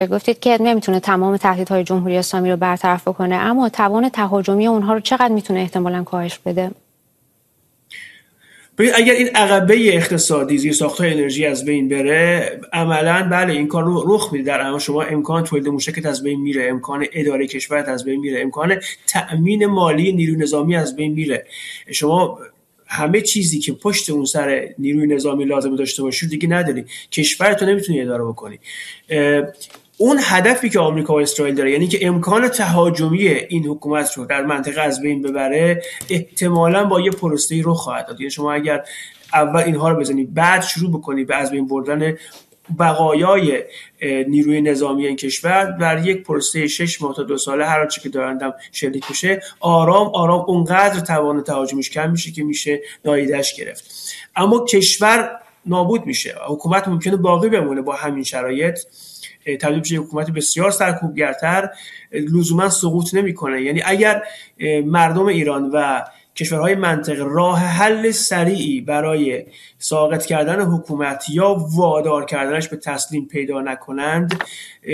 گفتید که نمیتونه تمام تهدیدهای جمهوری اسلامی رو برطرف بکنه، اما توان تهاجمی اونها رو چقدر میتونه احتمالاً کاهش بده؟ اگر این عقبه اقتصادی زیرساخت‌های انرژی از بین بره، عملاً بله این کار رو رخ میده. در اما شما امکان تولید موشکت از بین میره، امکان اداره کشورت از بین میره، امکان تأمین مالی نیروی نظامی از بین میره. شما همه چیزی که پشت اون سر نیروی نظامی لازم داشته باشی دیگه نداری، کشورتو نمیتونی اداره بکنی. اون هدفی که آمریکا و اسرائیل داره، یعنی که امکان تهاجمی این حکومت رو در منطقه از بین ببره، احتمالاً با یه پروسه‌ای رو خواهد داد. یعنی شما اگر اول اینها رو بزنی بعد شروع بکنی به از بین بردن بقایای نیروی نظامی این کشور، در یک پروسه 6 ماه تا 2 ساله هر چی که دارندم شلیک بشه، آرام آرام اونقدر توان تهاجمیش کم میشه که میشه نادیدش گرفت. اما کشور نابود میشه، حکومت ممکنه باقی بمونه با همین شرایط، تبدیل بشه حکومت بسیار سرکوبگرتر، لزوما سقوط نمیکنه. یعنی اگر مردم ایران و کشورهای منطقه راه حل سریعی برای ساقط کردن حکومت یا وادار کردنش به تسلیم پیدا نکنند،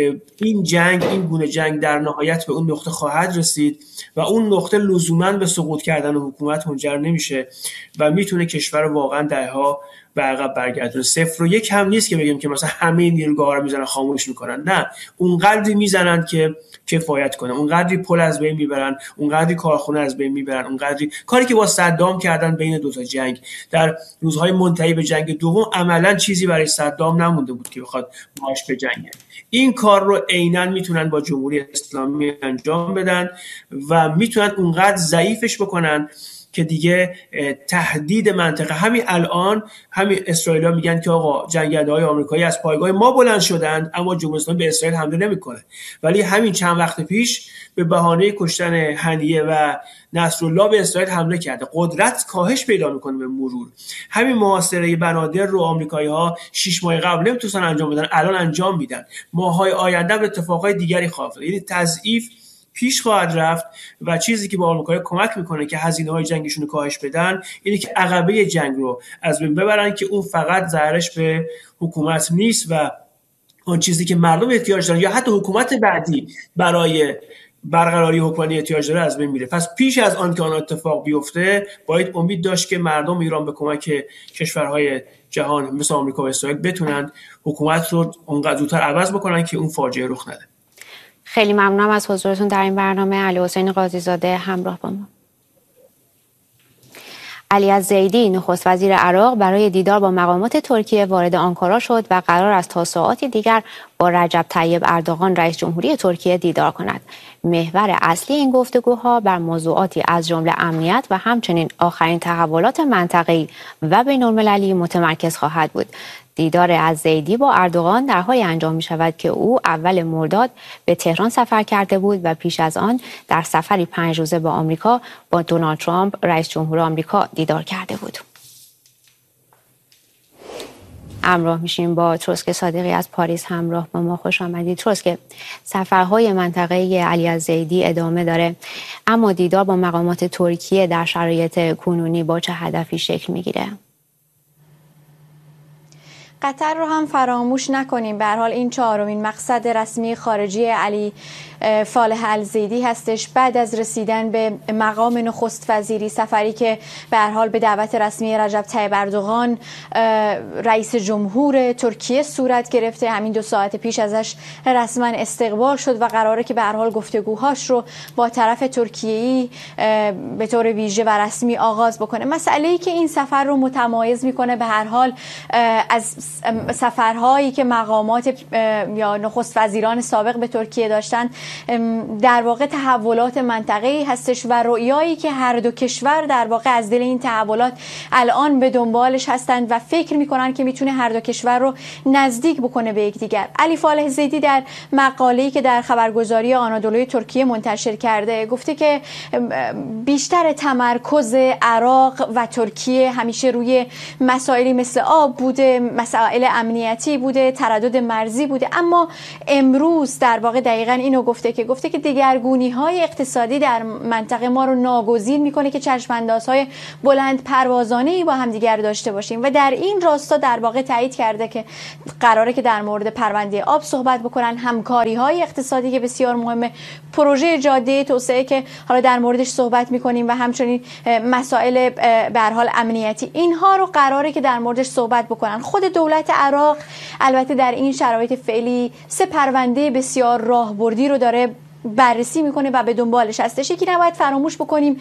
این گونه جنگ در نهایت به اون نقطه خواهد رسید و اون نقطه لزوما به سقوط کردن حکومت منجر نمیشه و میتونه کشور واقعا دهها به عقب برگردونه. 0 و 1 هم نیست که بگیم که مثلا همه نیروگاه‌ها رو میزنن خاموش میکنن، نه، اونقدری میزنن که کفایت کنه، اونقدری پل از بین میبرن، اونقدری کارخونه از بین میبرن، اونقدری کاری که با صدام کردن بین دو تا جنگ در روزهای منتهی به جنگ دوم، عملا چیزی برای صدام نمونده بود که بخواد باهاش بجنگه. این کار رو عیناً میتونن با جمهوری اسلامی انجام بدن و میتونن اونقدر ضعیفش بکنن که دیگه تهدید منطقه، همین الان همین اسرائیلی‌ها میگن که آقا جنگنده‌های آمریکایی از پایگاه ما بلند شدند اما جمهوری اسلامی به اسرائیل حمله نمیکنه، ولی همین چند وقت پیش به بهانه کشتن هنیه و نصرالله به اسرائیل حمله کرده. قدرت کاهش پیدا میکنه به مرور. همین محاصره بنادر رو آمریکایی‌ها 6 ماه قبل نمیتونن انجام بدن، الان انجام میدن. ماه‌های آینده به اتفاقای دیگری خواهد افتاد. یعنی تضعیف پیش خواهد رفت و چیزی که به آمریکا کمک میکنه که هزینه‌های جنگشون رو کاهش بدن اینه که عقبه جنگ رو از بین ببرن، که اون فقط ضررش به حکومت نیست و اون چیزی که مردم احتیاج دارن یا حتی حکومت بعدی برای برقراری حکومت احتیاج داره از بین میره. پس پیش از آن که آن اتفاق بیفته باید امید داشت که مردم ایران به کمک کشورهای جهان مثل آمریکا و اسرائیل بتونن حکومت رو اونقدر زودتر عوض بکنن که اون فاجعه رخ نده. خیلی ممنونم از حضورتون در این برنامه. علی حسین قاضی زاده همراه با ما. علی الزیدی نخست وزیر عراق برای دیدار با مقامات ترکیه وارد آنکارا شد و قرار است تا ساعاتی دیگر با رجب طیب اردوغان رئیس جمهوری ترکیه دیدار کند. محور اصلی این گفتگوها بر موضوعاتی از جمله امنیت و همچنین آخرین تحولات منطقه‌ای و بین‌المللی متمرکز خواهد بود. دیدار الزیدی با اردوغان در حالی انجام می شود که او اول مرداد به تهران سفر کرده بود و پیش از آن در سفری 5 روزه به آمریکا با دونالد ترامپ رئیس جمهور آمریکا دیدار کرده بود. همراه میشیم با تروسک صادقی از پاریس. همراه با ما، خوش آمدید تروسک. سفرهای منطقه‌ای علی الزیدی ادامه داره، اما دیدار با مقامات ترکیه در شرایط کنونی با چه هدفی شکل میگیره؟ قطر رو هم فراموش نکنیم. به هر حال این 4مین مقصد رسمی خارجی علی فالح الزیدی هستش بعد از رسیدن به مقام نخست وزیری، سفری که به هر حال به دعوت رسمی رجب طیب اردوغان رئیس جمهور ترکیه صورت گرفته. همین 2 ساعت پیش ازش رسما استقبال شد و قراره که به هر حال گفتگوهاش رو با طرف ترکیه‌ای به طور ویژه و رسمی آغاز بکنه. مسئله‌ای که این سفر رو متمایز میکنه به هر حال از سفرهایی که مقامات یا نخست وزیران سابق به ترکیه داشتن، در واقع تحولات منطقه‌ای هستش و رؤیایی که هر دو کشور در واقع از دل این تحولات الان به دنبالش هستند و فکر میکنن که میتونه هر دو کشور رو نزدیک بکنه به یکدیگر. علی فالح زیدی در مقاله‌ای که در خبرگزاری آنادولوی ترکیه منتشر کرده گفته که بیشتر تمرکز عراق و ترکیه همیشه روی مسائلی مثل آب بوده، مسئله مسائل امنیتی بوده، تردد مرزی بوده، اما امروز در واقع دقیقاً اینو گفته که دگرگونی‌های اقتصادی در منطقه ما رو ناگزیر میکنه که چشم‌اندازهای بلند پروازانه‌ای با هم دیگر داشته باشیم و در این راستا در واقع تایید کرده که قراره که در مورد پرونده آب صحبت بکنن، همکاری‌های اقتصادی که بسیار مهمه، پروژه جاده توسعه که حالا در موردش صحبت میکنیم و همچنین مسائل به هر حال امنیتی، اینها رو قراره که در موردش صحبت بکنن. خود دولت عراق البته در این شرایط فعلی 3 پرونده بسیار راهبردی رو داره بررسی میکنه و به دنبالش هستش. یکی نباید فراموش بکنیم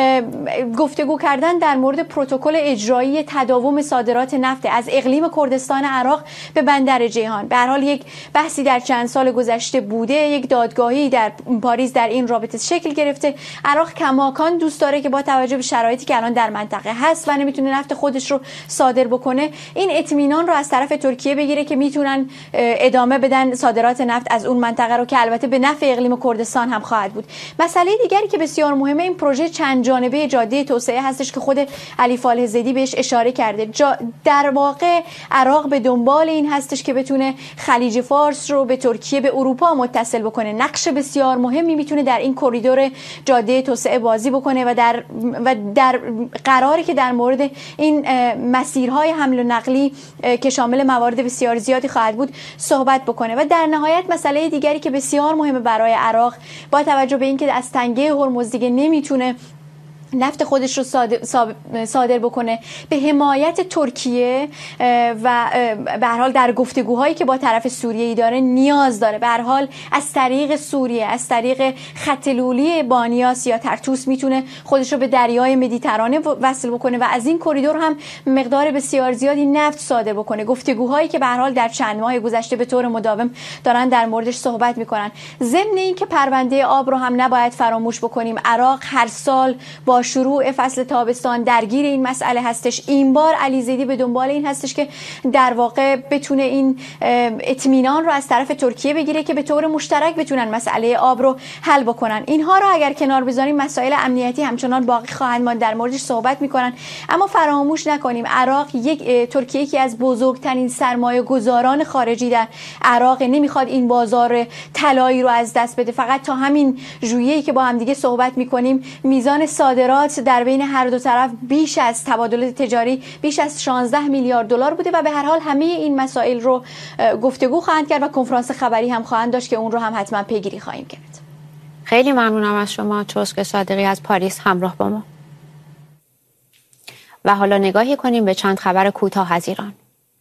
گفتگو کردن در مورد پروتکل اجرایی تداوم صادرات نفت از اقلیم کردستان عراق به بندر جیهان. به هر حال یک بحثی در چند سال گذشته بوده، یک دادگاهی در پاریس در این رابطه شکل گرفته. عراق کماکان دوست داره که با توجه به شرایطی که الان در منطقه هست و نمیتونه نفت خودش رو صادر بکنه، این اطمینان رو از طرف ترکیه بگیره که میتونن ادامه بدن صادرات نفت از اون منطقه رو که البته به نفع اقلیم کردستان هم خواهد بود. مسئله دیگری که بسیار مهمه این پروژه چند جانبه جاده توسعه هستش که خود علی فالح زیدی بهش اشاره کرده. در واقع عراق به دنبال این هستش که بتونه خلیج فارس رو به ترکیه، به اروپا متصل بکنه. نقش بسیار مهمی میتونه در این کریدور جاده توسعه بازی بکنه و در قراری که در مورد این مسیرهای حمل و نقلی که شامل موارد بسیار زیادی خواهد بود صحبت بکنه. و در نهایت مسئله دیگری که بسیار مهمه برای عراق با توجه به اینکه از تنگه هرمز دیگه نمیتونه نفت خودش رو صادر بکنه، به حمایت ترکیه و به هر حال در گفتگوهایی که با طرف سوریه‌ای داره نیاز داره. به هر حال از طریق سوریه، از طریق خط لولی بانیاس یا ترتوس میتونه خودش رو به دریای مدیترانه وصل بکنه و از این کریدور هم مقدار بسیار زیادی نفت صادر بکنه. گفتگوهایی که به هر حال در چند ماه گذشته به طور مداوم دارن در موردش صحبت میکنن. ضمن این که پرونده آب رو هم نباید فراموش بکنیم. عراق هر سال با شروع فصل تابستان درگیر این مسئله هستش. این بار علی زیدی به دنبال این هستش که در واقع بتونه این اطمینان رو از طرف ترکیه بگیره که به طور مشترک بتونن مسئله آب رو حل بکنن. اینها رو اگر کنار بذاریم مسائل امنیتی همچنان باقی خواهند ماند، در موردش صحبت میکنن. اما فراموش نکنیم عراق ترکیه یکی از بزرگترین سرمایه گذاران خارجی در عراق، نمیخواد این بازار طلایی رو از دست بده. فقط تا همین ژوئیه‌ای که با هم دیگه صحبت میکنیم میزان صادرات در بین هر دو طرف بیش از تبادل تجاری بیش از 16 میلیارد دلار بوده و به هر حال همه این مسائل رو گفتگو خواهند کرد و کنفرانس خبری هم خواهند داشت که اون رو هم حتما پیگیری خواهیم کرد. خیلی ممنونم از شما چسک صادقی از پاریس همراه با ما. و حالا نگاهی کنیم به چند خبر کوتاه از ایران.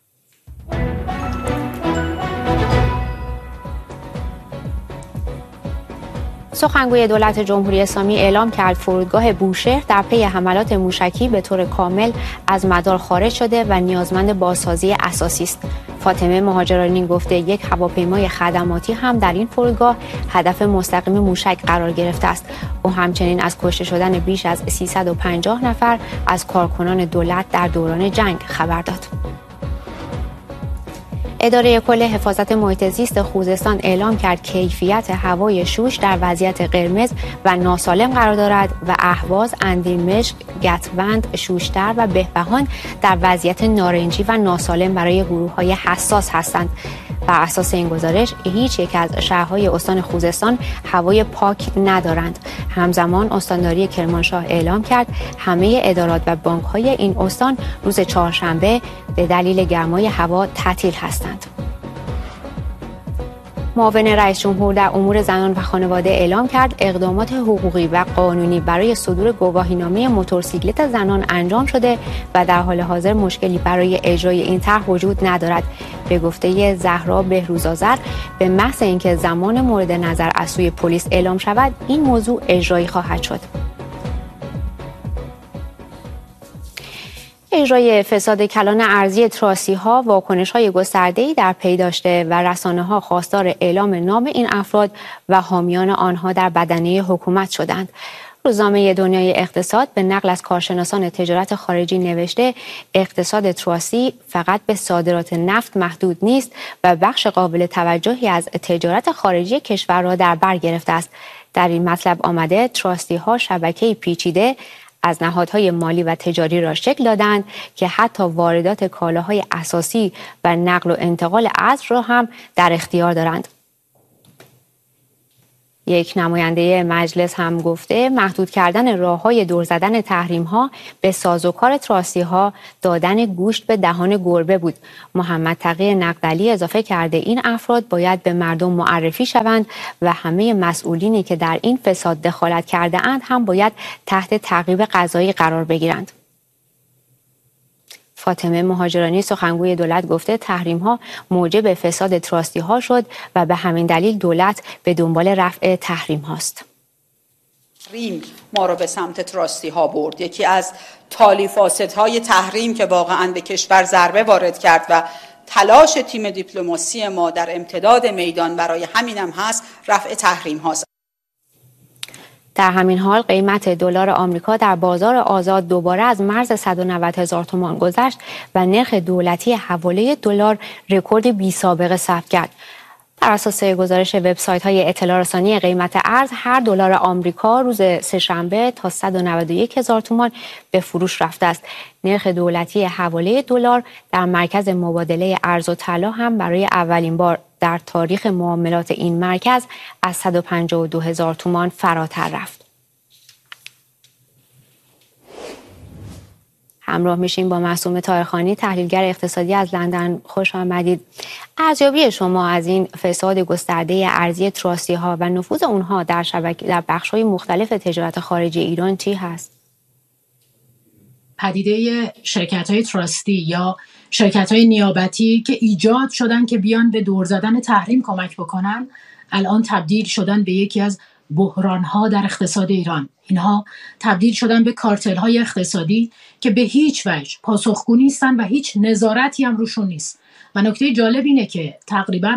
سخنگوی دولت جمهوری اسلامی اعلام کرد فرودگاه بوشهر در پی حملات موشکی به طور کامل از مدار خارج شده و نیازمند بازسازی اساسی است. فاطمه مهاجرانی گفته یک هواپیمای خدماتی هم در این فرودگاه هدف مستقیم موشک قرار گرفته است. او همچنین از کشته شدن بیش از 350 نفر از کارکنان دولت در دوران جنگ خبر داد. اداره کل حفاظت محیط زیست خوزستان اعلام کرد کیفیت هوای شوش در وضعیت قرمز و ناسالم قرار دارد و اهواز، اندیمشک، گتوند، شوشتر و بهبهان در وضعیت نارنجی و ناسالم برای گروه‌های حساس هستند. بر اساس این گزارش هیچ یک از شهرهای استان خوزستان هوای پاک ندارند. همزمان استانداری کرمانشاه اعلام کرد همه ادارات و بانک‌های این استان روز چهارشنبه به دلیل گرمای هوا تعطیل هستند. معاون رئیس جمهور در امور زنان و خانواده اعلام کرد اقدامات حقوقی و قانونی برای صدور گواهینامه موتورسیکلت زنان انجام شده و در حال حاضر مشکلی برای اجرای این طرح وجود ندارد. به گفته زهرا بهروزآذر به محض اینکه زمان مورد نظر از سوی پلیس اعلام شود این موضوع اجرایی خواهد شد. اجرای فساد کلان ارضی تراسی‌ها واکنش‌های گسترده‌ای در پی داشته و رسانه‌ها خواستار اعلام نام این افراد و حامیان آنها در بدنه حکومت شدند. روزنامه دنیای اقتصاد به نقل از کارشناسان تجارت خارجی نوشته اقتصاد تراسی فقط به صادرات نفت محدود نیست و بخش قابل توجهی از تجارت خارجی کشور را در بر گرفته است. در این مطلب آمده تراسی‌ها شبکه‌ای پیچیده از نهادهای مالی و تجاری را شکل دادند که حتی واردات کالاهای اساسی و نقل و انتقال ارز را هم در اختیار دارند. یک نماینده مجلس هم گفته محدود کردن راه‌های دور زدن تحریم‌ها به سازوکار تراستی‌ها دادن گوشت به دهان گربه بود. محمد تقی نقدلی اضافه کرده این افراد باید به مردم معرفی شوند و همه مسئولینی که در این فساد دخالت کرده اند هم باید تحت تعقیب قضایی قرار بگیرند. فاطمه مهاجرانی سخنگوی دولت گفته تحریم‌ها موجب فساد تراستی‌ها شد و به همین دلیل دولت به دنبال رفع تحریم هاست. تحریم ما رو به سمت تراستی‌ها برد. یکی از تالی فاسدهای تحریم که واقعاً به کشور ضربه وارد کرد و تلاش تیم دیپلماسی ما در امتداد میدان برای همینم هست رفع تحریم هاست. در همین حال قیمت دلار آمریکا در بازار آزاد دوباره از مرز 190,000 تومان گذشت و نرخ دولتی حواله دلار رکورد بی‌سابقه ثبت کرد. بر اساس گزارش وبسایت‌های اطلاع رسانی قیمت ارز هر دلار آمریکا روز سه‌شنبه تا 191,000 تومان به فروش رفته است. نرخ دولتی حواله دلار در مرکز مبادله ارز و طلا هم برای اولین بار در تاریخ معاملات این مرکز از 152,000 تومان فراتر رفت. همراه میشیم با معصومه طاهرخانی تحلیلگر اقتصادی از لندن. خوش آمدید. ارزیابی شما از این فساد گسترده ارزی تراستی ها و نفوذ اونها در بخش‌های مختلف تجارت خارجی ایران چی هست؟ پدیده شرکت‌های تراستی یا شرکت‌های نیابتی که ایجاد شدن که بیان به دور زدن تحریم کمک بکنن الان تبدیل شدن به یکی از بحران‌ها در اقتصاد ایران. اینها تبدیل شدن به کارتل‌های اقتصادی که به هیچ وجه پاسخگو نیستن و هیچ نظارتی هم روشون نیست. و نکته جالب اینه که تقریباً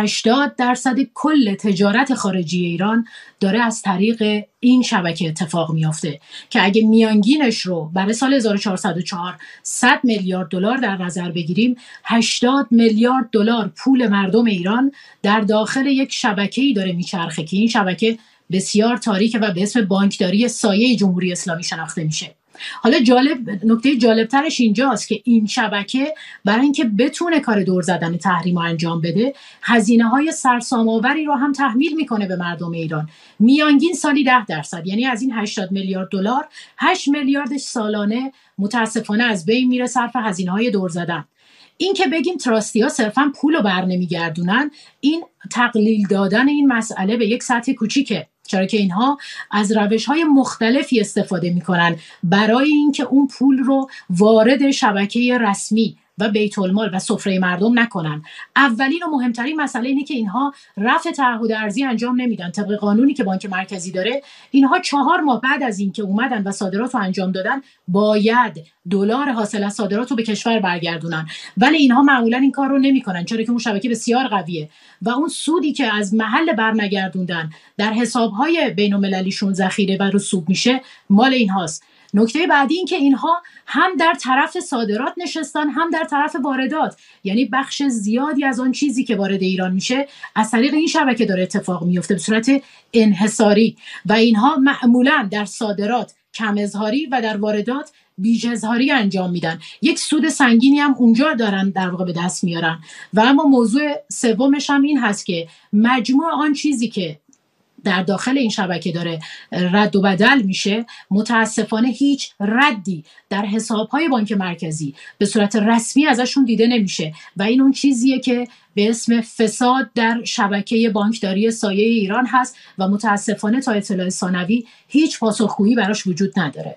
80% کل تجارت خارجی ایران داره از طریق این شبکه اتفاق میافته که اگه میانگینش رو برای سال 1404 100 میلیارد دلار در نظر بگیریم 80 میلیارد دلار پول مردم ایران در داخل یک شبکه‌ای داره میچرخه که این شبکه بسیار تاریکه و به اسم بانکداری سایه جمهوری اسلامی شناخته میشه. حالا نکته جالبترش اینجاست که این شبکه برای اینکه بتونه کار دور زدن تحریم انجام بده هزینه‌های سرسام‌آوری رو هم تحمیل میکنه به مردم ایران. میانگین سالی 10%، یعنی از این 80 میلیارد دلار 8 میلیارد سالانه متاسفانه از بین میره صرف هزینه‌های دور زدن. این که بگیم تراستی‌ها صرفاً پولو برنمیگردونن، این تقلیل دادن این مسئله به یک سطح کوچیکه، چرا که اینها از روش‌های مختلفی استفاده می‌کنن برای اینکه اون پول رو وارد شبکه رسمی و بیت المال و سفره مردم نکنن. اولین و مهمترین مسئله اینه که اینها رفع تعهد ارزی انجام نمیدن. طبق قانونی که بانک مرکزی داره اینها 4 ماه بعد از اینکه اومدن و صادرات رو انجام دادن باید دلار حاصل از صادرات رو به کشور برگردونن، ولی اینها معمولا این کار رو نمیکنن چرا که اون شبکه بسیار قویه و اون سودی که از محل برنگردوندن در حساب‌های بین‌المللیشون ذخیره و رسوب میشه مال اینهاست. نکته بعدی این که اینها هم در طرف صادرات نشستن هم در طرف واردات، یعنی بخش زیادی از آن چیزی که وارد ایران میشه از طریق این شبکه داره اتفاق میفته به صورت انحصاری و اینها معمولا در صادرات کم اظهاری و در واردات بیش اظهاری انجام میدن. یک سود سنگینی هم اونجا دارن در واقع به دست میارن. و اما موضوع سومش هم این هست که مجموع آن چیزی که در داخل این شبکه داره رد و بدل میشه متاسفانه هیچ ردی در حسابهای بانک مرکزی به صورت رسمی ازشون دیده نمیشه و این اون چیزیه که به اسم فساد در شبکه بانکداری سایه ایران هست و متاسفانه تا اطلاع ثانوی هیچ پاسخگویی براش وجود نداره.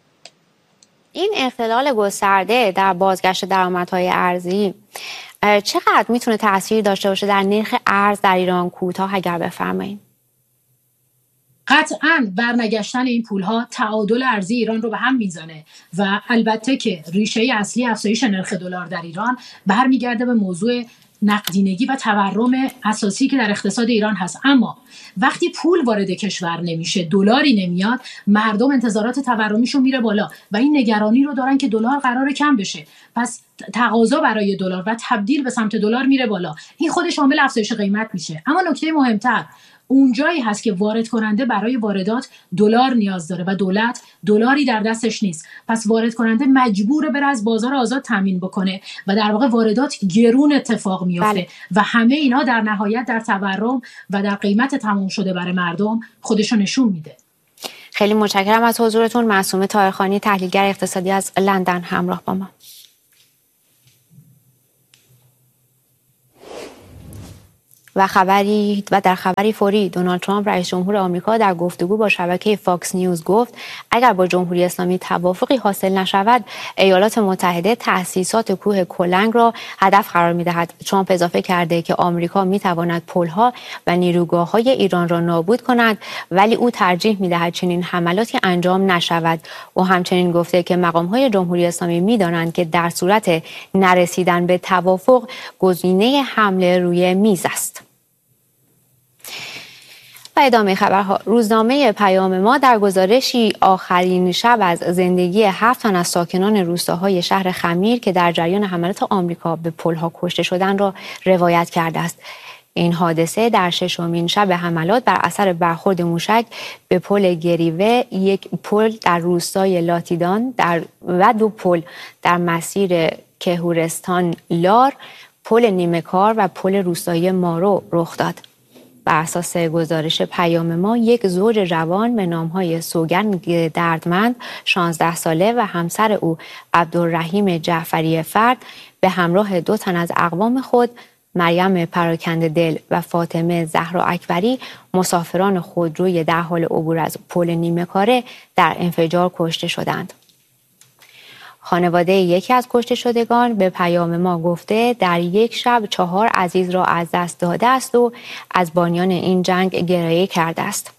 این اختلال گسترده در بازگشت درآمدهای ارزی چقدر میتونه تأثیر داشته باشه در نرخ ارز در ایران؟ کوتاه اگر بفرمایید. قطعاً برنگشتن این پولها تعادل ارزی ایران رو به هم میزنه و البته که ریشه اصلی افزایش نرخ دلار در ایران برمیگرده به موضوع نقدینگی و تورم اساسی که در اقتصاد ایران هست. اما وقتی پول وارد کشور نمیشه، دلاری نمیاد، مردم انتظارات تورمیشون میره بالا و این نگرانی رو دارن که دلار قراره کم بشه. پس تقاضا برای دلار و تبدیل به سمت دلار میره بالا. این خودش شامل افزایش قیمت میشه. اما نکته مهمتر اونجایی هست که وارد کننده برای واردات دلار نیاز داره و دولت دلاری در دستش نیست، پس وارد کننده مجبوره بره از بازار آزاد تامین بکنه و در واقع واردات گرون اتفاق میفته و همه اینا در نهایت در تورم و در قیمت تمام شده برای مردم خودشو نشون میده. خیلی متشکرم از حضورتون. معصومه طاهرخانی، تحلیلگر اقتصادی از لندن، همراه با ما. و در خبری فوری دونالد ترامپ رئیس جمهور آمریکا در گفتگو با شبکه فاکس نیوز گفت اگر با جمهوری اسلامی توافقی حاصل نشود ایالات متحده تأسیسات کوه کلنگ را هدف قرار می‌دهد. ترامپ اضافه کرده که آمریکا می‌تواند پل‌ها و نیروگاه‌های ایران را نابود کند ولی او ترجیح می‌دهد چنین حملاتی انجام نشود. او همچنین گفته که مقام‌های جمهوری اسلامی می‌دانند که در صورت نرسیدن به توافق گزینه حمله روی میز است. و ادامه خبرها. روزنامه پیام ما در گزارشی آخرین شب از زندگی 7 تن از ساکنان روستاهای شهر خمیر که در جریان حملات آمریکا به پل‌ها کشته شدند را روایت کرده است. این حادثه در 6مین شب حملات بر اثر برخورد موشک به پل گریوه، یک پل در روستای لاتیدان و 2 پل در مسیر کهورستان لار، پل نیمه کار و پل روستایی مارو رخ داد. بر اساس گزارش پیام ما یک زوج جوان به نام‌های سوگند دردمند 16 ساله و همسر او عبدالرحیم جعفری فرد به همراه 2 تن از اقوام خود مریم پراکنده دل و فاطمه زهرا اکبری مسافران خودروی در حال عبور از پل نیمه کاره در انفجار کشته شدند. خانواده یکی از کشته شدگان به پیام ما گفته در یک شب 4 عزیز را از دست داده است و از بانیان این جنگ گریه کرده است.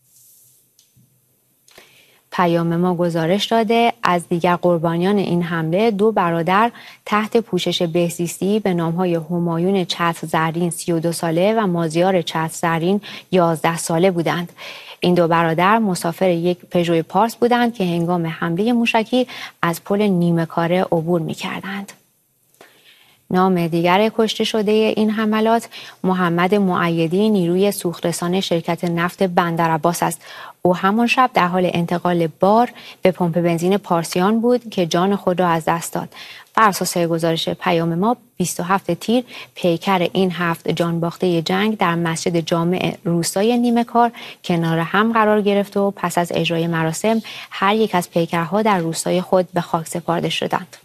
پیام ما گزارش داده از دیگر قربانیان این حمله 2 برادر تحت پوشش بهزیستی به نام‌های همایون چتر زرین 32 ساله و مازیار چتر زرین 11 ساله بودند. این 2 برادر مسافر یک پژو پارس بودند که هنگام حمله موشکی از پل نیمه کاره عبور می‌کردند. نام دیگر کشته شده این حملات محمد مؤیدی نیروی سوخترسان شرکت نفت بندرعباس است. او همان شب در حال انتقال بار به پمپ بنزین پارسیان بود که جان خود را از دست داد. بر اساس گزارش پیام ما 27 تیر پیکر این 7 جانباخته جنگ در مسجد جامع روستای نیمه کار کنار هم قرار گرفت و پس از اجرای مراسم هر یک از پیکرها در روستای خود به خاک سپرده شدند.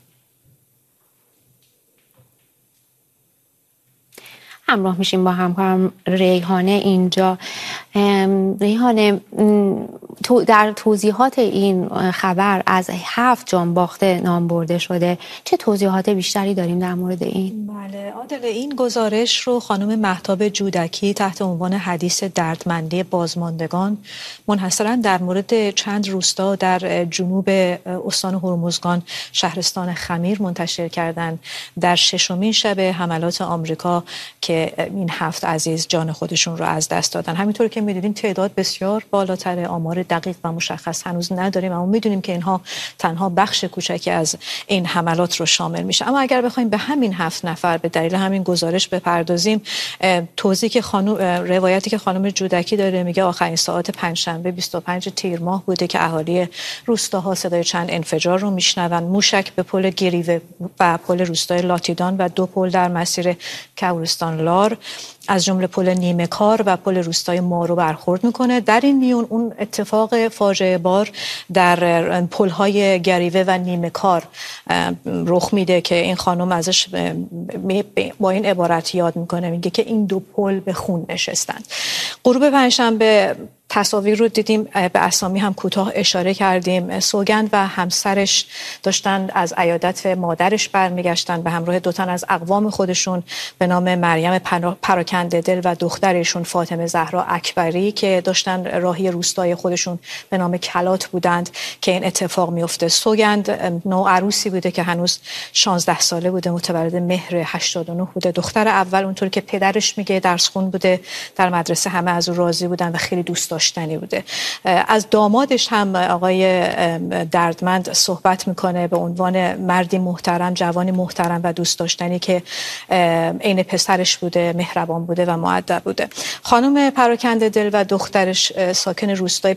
همراه میشیم با همکارم ریحانه اینجا. ریحانه، در توضیحات این خبر از 7 جانباخته نام برده شده، چه توضیحات بیشتری داریم در مورد این؟ بله عادل، این گزارش رو خانم مهتاب جودکی تحت عنوان حدیث دردمندی بازماندگان منحصراً در مورد چند روستا در جنوب استان هرمزگان شهرستان خمیر منتشر کردند در 6مین شب حملات آمریکا که این 7 عزیز جان خودشون رو از دست دادن. همینطور که می‌دونیم تعداد بسیار بالاتر، آمار دقیق و مشخص هنوز نداریم، اما می‌دونیم که اینها تنها بخش کوچکی از این حملات رو شامل میشه. اما اگر بخوایم به همین 7 نفر به دلیل همین گزارش بپردازیم، توضیحی که روایتی که خانم جودکی داره میگه آخرین ساعات پنجشنبه 25 تیر ماه بوده که اهالی روستاها صدای چند انفجار رو میشنون. موشک به پل گریوه و پل روستای لاتیدان و 2 پل در مسیر کهورستان لار از جمله پل نیمه کار و پل روستای مارو برخورد میکنه. در این میون اون اتفاق فاجعه بار در پل‌های گریوه و نیمه کار رخ میده که این خانم ازش با این عبارت یاد میکنه، میگه که این 2 پل به خون نشستند. غروب پنجشنبه تصاویر رو دیدیم، به اسامی هم کوتاه اشاره کردیم. سوگند و همسرش داشتن از عیادت مادرش برمیگشتن به همراه 2 تن از اقوام خودشون به نام مریم پراکنده دل و دخترشون فاطمه زهرا اکبری که داشتن راهی روستای خودشون به نام کلات بودند که این اتفاق میفته. سوگند نوعروسی بوده که هنوز 16 ساله بوده، متولد مهر 89 بوده. دختر اول اونطور که پدرش میگه درس خون بوده در مدرسه، همه از او راضی بودن و خیلی دوست داشتنی بوده. از دامادش هم آقای دردمند صحبت میکنه به عنوان مردی محترم، جوانی محترم و دوست داشتنی که عین پسرش بوده، مهربان بوده و مؤدب بوده. خانم پراکنده دل و دخترش ساکن روستای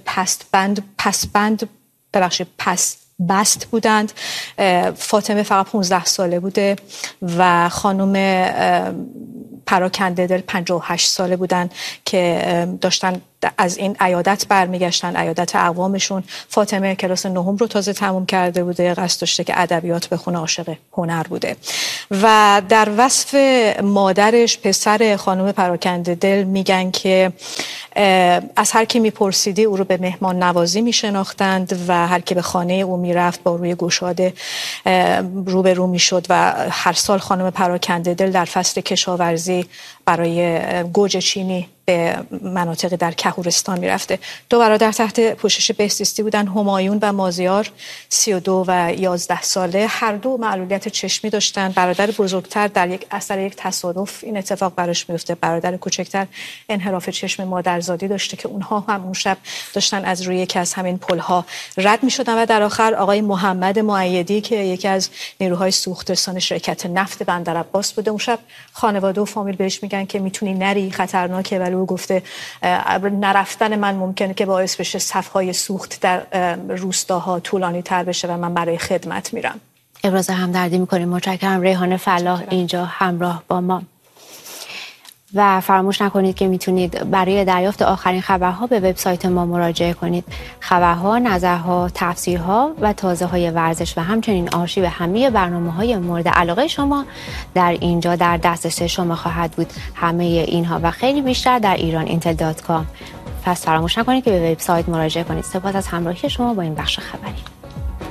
پسبست بودند. فاطمه فقط 15 ساله بوده و خانم پراکنده دل 58 ساله بودن که داشتن از این عیادت برمیگشتن، عیادت اقوامشون. فاطمه کلاس 9 رو تازه تموم کرده بوده، قصد داشته که ادبیات بخونه، عاشق هنر بوده. و در وصف مادرش، پسر خانم پراکنده دل، میگن که از هر کی میپرسیدی او رو به مهمان نوازی میشناختند و هر کی به خانه او میرفت با روی گشاده روبرو میشد و هر سال خانم پراکنده دل در فصل کشاورزی برای گوجه چینی به مناطق در کهورستان میرفته. 2 برادر تحت پوشش بهزیستی بودن، همایون و مازیار، 32 و 11 ساله. هر دو معلولیت چشمی داشتن. برادر بزرگتر در اثر یک تصادف این اتفاق براش میفته، برادر کوچکتر انحراف چشم مادرزادی داشته که اونها هم اون شب داشتن از روی یکی از همین پلها رد میشدن. و در آخر آقای محمد مؤیدی که یکی از نیروهای سوخترسان شرکت نفت بندرعباس بوده، اون شب خانواده و فامیل بهش میگن که میتونی نری، خطرناکه، ولی او گفته نرفتن من ممکنه که باعث بشه صفهای سوخت در روستاها طولانی تر بشه و من برای خدمت میرم. ابراز همدردی میکنیم. متشکرم. ریحانه فلاح اینجا همراه با ما. و فراموش نکنید که میتونید برای دریافت آخرین خبرها به وبسایت ما مراجعه کنید. خبرها، نظرها، تفسیرها و تازه‌های ورزش و همچنین آرشیو همه برنامه‌های مورد علاقه شما در اینجا در دسترس شما خواهد بود. همه اینها و خیلی بیشتر در ایراnintel.com. پس فراموش نکنید که به وبسایت مراجعه کنید. سپاس از همراهی شما با این بخش خبری.